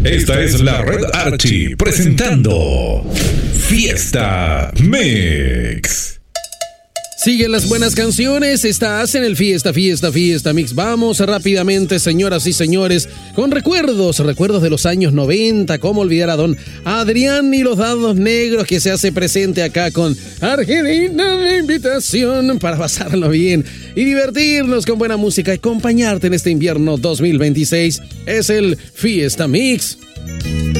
Esta es la Red Archie presentando Fiesta Mix. Siguen las buenas canciones, estás en el Fiesta Mix. Vamos rápidamente, señoras y señores, con recuerdos de los años 90. ¿Cómo olvidar a don Adrián y los Dados Negros, que se hace presente acá con Argentina la invitación para pasarlo bien y divertirnos con buena música y acompañarte en este invierno 2026? Es el Fiesta Mix.